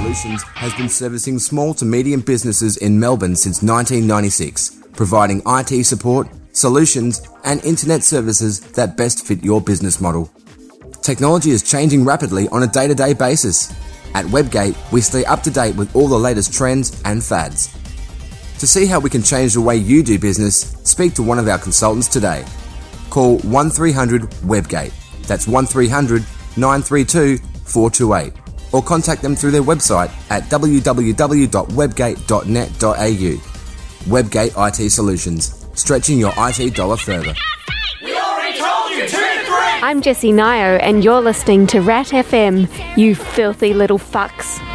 Solutions has been servicing small to medium businesses in Melbourne since 1996, providing IT support, solutions and internet services that best fit your business model. Technology is changing rapidly on a day-to-day basis. At Webgate, we stay up to date with all the latest trends and fads. To see how we can change the way you do business, speak to one of our consultants today. Call 1300 Webgate. That's 1300 932 428. Or contact them through their website at www.webgate.net.au. Webgate IT Solutions, stretching your IT dollar further. We already told you, 2 to 3! I'm Jessie Nio and you're listening to Rat FM, you filthy little fucks.